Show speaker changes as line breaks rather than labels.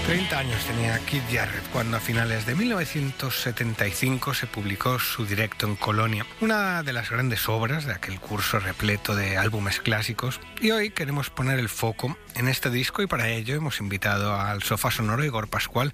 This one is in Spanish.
30 años tenía Keith Jarrett cuando a finales de 1975 se publicó su Directo en Colonia, una de las grandes obras de aquel curso repleto de álbumes clásicos, y hoy queremos poner el foco en este disco y para ello hemos invitado al sofá sonoro Igor Pascual,